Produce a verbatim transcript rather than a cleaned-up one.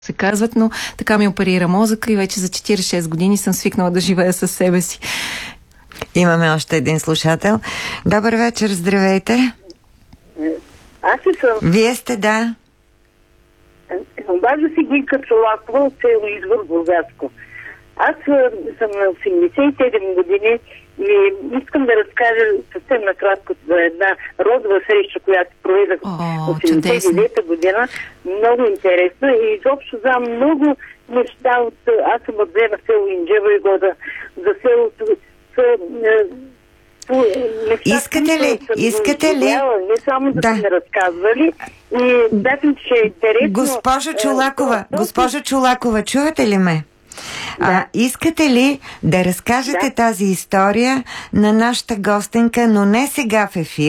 се казват, но така ми оперира мозъка и вече за четирийсет и шест години съм свикнала да живея със себе си. Имаме още един слушател. Добър вечер, здравейте. Аз ли съм? Вие сте, да. Обажда си Гинка Чолакова от село Извор, Бургаско. Аз съм на осемдесет и седем години и искам да разкажа съвсем накратко за една родова среща, която проведах в осемдесет и девета година. Много интересно и изобщо знам много неща от... Аз съм родена в село Инджева и года за селото с... Неща, искате ли? Искате ли? Не само да, да сме разказвали. И смятам, че е интересно. Госпожо Чолакова, е, госпожо Чолакова, чувате ли ме? Да. А, искате ли да разкажете да. тази история на нашата гостенка, но не сега в ефир?